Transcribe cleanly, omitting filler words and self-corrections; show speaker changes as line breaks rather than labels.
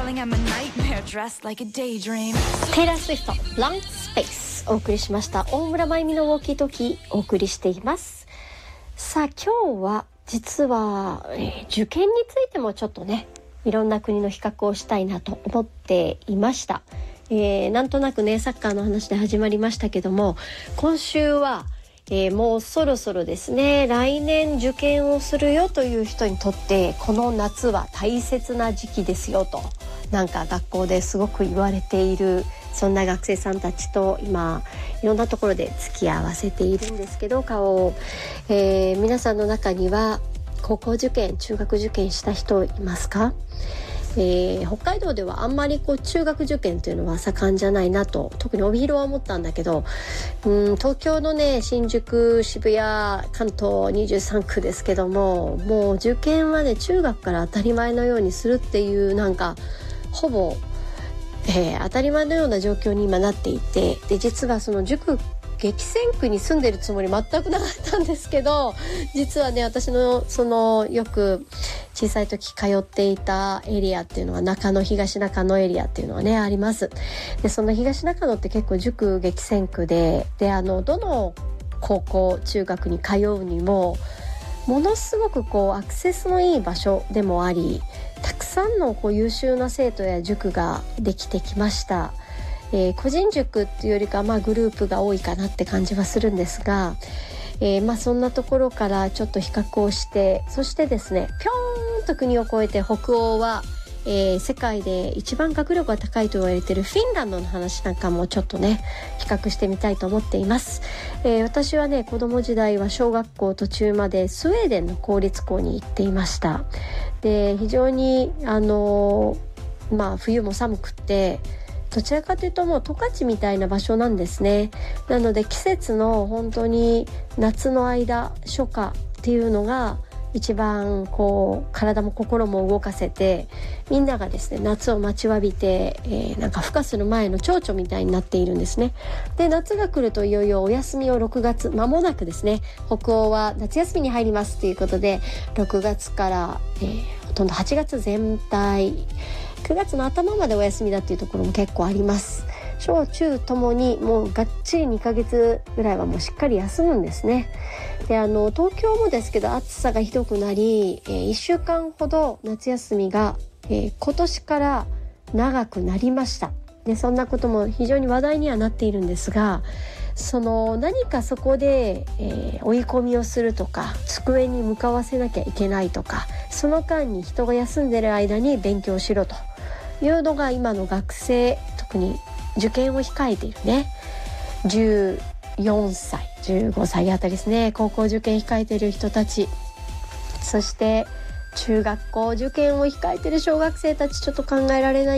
テイラー・スウィフト、ブランクスペースお送りしました。大村真由美のウォーキートーキーお送りしています。さあ今日は実は、受験についてもちょっとね、いろんな国の比較をしたいなと思っていました。なんとなくねサッカーの話で始まりましたけども、今週は、もうそろそろですね、来年受験をするよという人にとってこの夏は大切な時期ですよと、なんか学校ですごく言われている、そんな学生さんたちと今いろんなところで付き合わせているんですけど、顔を、皆さんの中には高校受験、中学受験した人いますか？北海道ではあんまり中学受験というのは盛んじゃないなと、特に帯広は思ったんだけど、東京のね新宿、渋谷、関東23区ですけども、もう受験はね中学から当たり前のようにするっていう、なんかほぼ、当たり前のような状況に今なっていて、で実はその塾激戦区に住んでるつもり全くなかったんですけど、実はね私のそのよく小さい時通っていたエリアっていうのは東中野エリアっていうのはねあります。でその東中野って結構塾激戦区で、どの高校中学に通うにもものすごくアクセスのいい場所でもあり、たくさんの優秀な生徒や塾ができてきました。個人塾っていうよりかグループが多いかなって感じはするんですが、そんなところからちょっと比較をして、そしてですねぴょーんと国を越えて北欧は、世界で一番学力が高いと言われているフィンランドの話なんかもちょっとね比較してみたいと思っています。私はね子供時代は小学校途中までスウェーデンの公立校に行っていました。で非常に冬も寒くってどちらかというともう十勝みたいな場所なんですね。なので季節の本当に夏の間、初夏っていうのが一番体も心も動かせて、みんながですね夏を待ちわびて、なんか孵化する前の蝶々みたいになっているんですね。で夏が来るといよいよお休みを6月間もなくですね、北欧は夏休みに入りますということで6月から、ほとんど8月全体、9月の頭までお休みだっていうところも結構あります。小中ともにもうがっちり2ヶ月ぐらいはもうしっかり休むんですね。で東京もですけど暑さがひどくなり、1週間ほど夏休みが、今年から長くなりました。でそんなことも非常に話題にはなっているんですが、何かそこで、追い込みをするとか、机に向かわせなきゃいけないとか、その間に人が休んでる間に勉強しろというのが今の学生、特に受験を控えているね14歳15歳あたりですね、高校受験控えている人たち、そして中学校受験を控えている小学生たち、ちょっと考えられない